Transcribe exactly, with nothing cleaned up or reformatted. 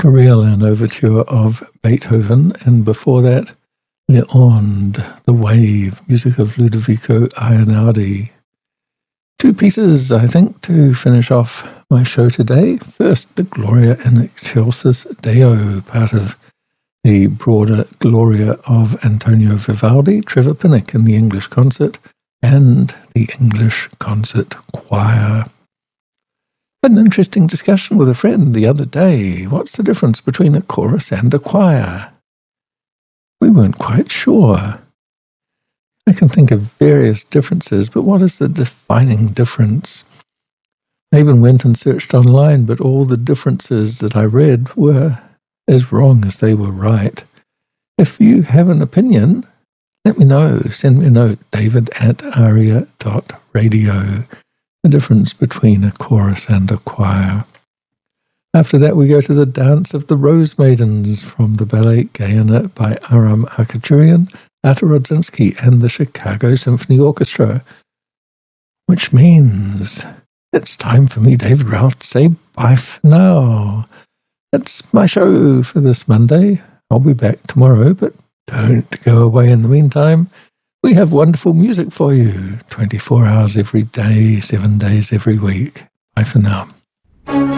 Coriolan Overture of Beethoven, and before that, Le Onde, The Wave, music of Ludovico Einaudi. Two pieces, I think, to finish off my show today. First, the Gloria in Excelsis Deo, part of the broader Gloria of Antonio Vivaldi, Trevor Pinnock in the English Concert, and the English Concert Choir. Had an interesting discussion with a friend the other day. What's the difference between a chorus and a choir? We weren't quite sure. I can think of various differences, but what is the defining difference? I even went and searched online, but all the differences that I read were as wrong as they were right. If you have an opinion, let me know. Send me a note, david at aria dot radio. The difference between a chorus and a choir. After that, we go to the Dance of the Rose Maidens from the ballet Gayana by Aram Khachaturian, Artur Rodzinski, and the Chicago Symphony Orchestra. Which means it's time for me, David Rowell, to say bye for now. That's my show for this Monday. I'll be back tomorrow, but don't go away in the meantime. We have wonderful music for you, twenty-four hours every day, seven days every week. Bye for now.